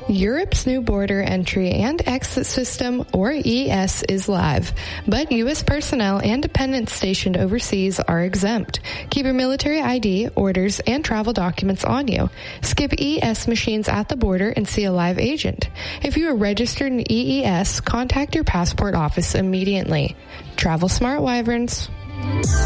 Europe's new border entry and exit system, or ES, is live, but U.S. personnel and dependents stationed overseas are exempt. Keep your military ID, orders, and travel documents on you. Skip ES machines at the border and see a live agent. If you are registered in EES, contact your passport office immediately. Travel smart, Wyverns.